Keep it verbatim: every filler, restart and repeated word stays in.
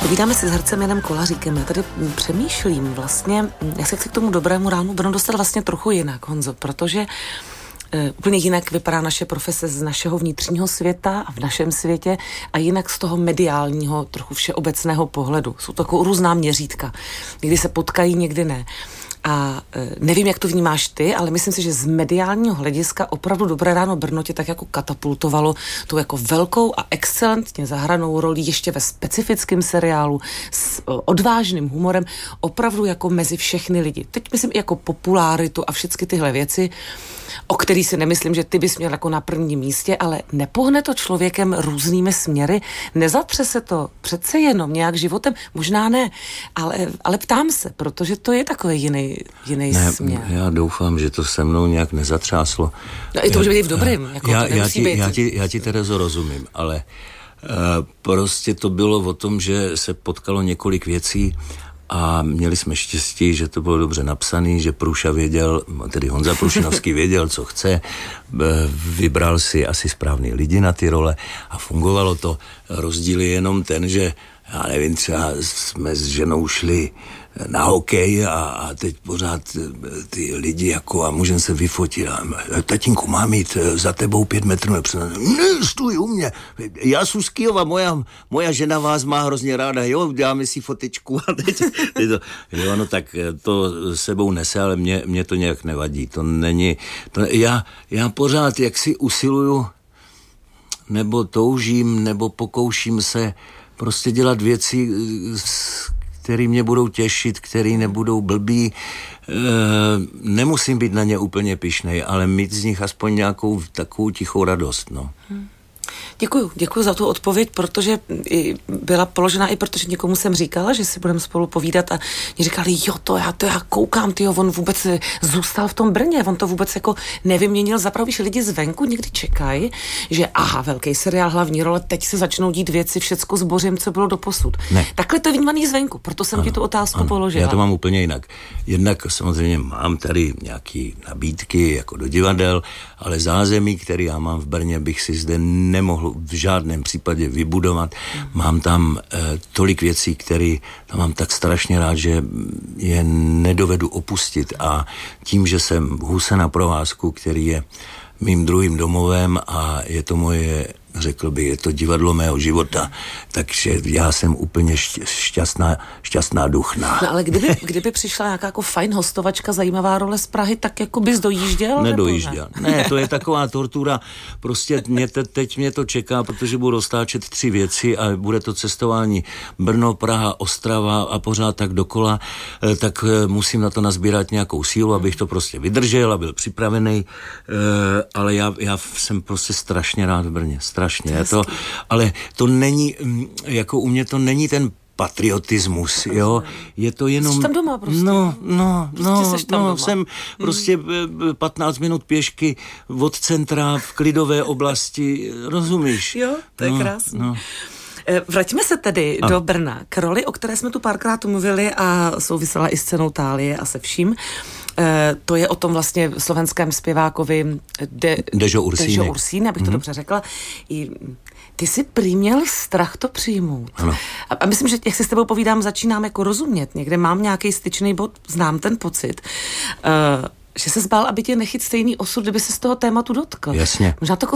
Povídáme si s hercem Janem Kolaříkem. Já tady přemýšlím vlastně, jak se chci k tomu Dobrému ránu Brno dostat vlastně trochu jinak, Honzo, protože uh, úplně jinak vypadá naše profese z našeho vnitřního světa a v našem světě a jinak z toho mediálního, trochu všeobecného pohledu. Jsou to jako různá měřítka. Někdy se potkají, někdy ne. A e, nevím, jak to vnímáš ty, ale myslím si, že z mediálního hlediska opravdu Dobré ráno Brno tě tak jako katapultovalo tou jako velkou a excelentně zahranou roli ještě ve specifickém seriálu s o, odvážným humorem opravdu jako mezi všechny lidi. Teď myslím i jako popularitu a všechny tyhle věci, o který si nemyslím, že ty bys měl jako na prvním místě, ale nepohne to člověkem různými směry, nezatře se to přece jenom nějak životem, možná ne, ale, ale ptám se, protože to je takový jiný, jiný ne, směr. Já doufám, že to se mnou nějak nezatřáslo. No i to může být v dobrým, jako já, to já, nemusí ti, být. já, ti, já ti, Terezo, rozumím, ale uh, prostě to bylo o tom, že se potkalo několik věcí a měli jsme štěstí, že to bylo dobře napsaný, že Průša věděl, tedy Honza Prušinovský věděl, co chce, vybral si asi správný lidi na ty role a fungovalo to. Rozdíl je jenom ten, že já nevím, třeba jsme s ženou šli na hokej a, a teď pořád ty lidi jako a můžeme se vyfotit a tatínku, mám jít za tebou pět metrů nepřed. Ne, stůj u mě. Já jsem z Kyjova, moja, moja žena vás má hrozně ráda, jo, děláme si fotičku a teď, teď to, jo, no tak to sebou nese, ale mě, mě to nějak nevadí. To není, to, já, já pořád jaksi usiluju nebo toužím, nebo pokouším se prostě dělat věci, který mě budou těšit, který nebudou blbý. E, nemusím být na ně úplně pyšnej, ale mít z nich aspoň nějakou takovou tichou radost, no. Hmm. Děkuju, děkuju za tu odpověď, protože byla položena i protože někomu jsem říkala, že si budeme spolu povídat a mě říkali, jo, to já, to já koukám, tyjo, on vůbec zůstal v tom Brně, on to vůbec jako nevyměnil, zapravo, když lidi zvenku někdy čekají, že aha, velký seriál, hlavní role, teď se začnou dít věci, všecko zbořím, co bylo doposud. Ne. Takhle to je vnímaný zvenku, proto jsem ano, ti tu otázku ano, položila. Já to mám úplně jinak. Jednak samozřejmě mám tady nějaký nabídky jako do divadel, ale zázemí, který já mám v Brně, bych si zde nemohl v žádném případě vybudovat. Mám tam e, tolik věcí, které tam mám tak strašně rád, že je nedovedu opustit a tím, že jsem huse na provázku, který je mým druhým domovem a je to moje, řekl bych, je to divadlo mého života, takže já jsem úplně šťastná, šťastná duchna. No ale kdyby, kdyby přišla nějaká jako fajn hostovačka, zajímavá role z Prahy, tak jako bys dojížděl? Nedojížděl. Ne? ne, to je taková tortura. Prostě mě te, teď mě to čeká, protože budu roztáčet tři věci a bude to cestování Brno, Praha, Ostrava a pořád tak dokola, tak musím na to nazbírat nějakou sílu, abych to prostě vydržel a byl připravený, ale já, já jsem prostě strašně rád v Brně. Strašně. To, ale to není, jako u mě to není ten patriotismus, jo, je to jenom... Jsi tam doma prostě. No, no, no, prostě no, jsem prostě patnáct minut pěšky od centra v klidové oblasti, rozumíš? Jo, to je no, krásný. No. Vraťme se tedy a. do Brna k roli, o které jsme tu párkrát mluvili a souvisela i s cenou Thálie a se vším. E, to je o tom vlastně slovenském zpěvákovi De, Dežo Ursíny. Dežo Ursíny, abych mm-hmm. to dobře řekla. I, ty jsi prý měl strach to přijmout. Ano. A, a myslím, že jak si s tebou povídám, začínám jako rozumět. Někde mám nějaký styčný bod, znám ten pocit. E, že se zbál, aby tě nechyt stejný osud, kdyby se z toho tématu dotkl. Jasně. Možná to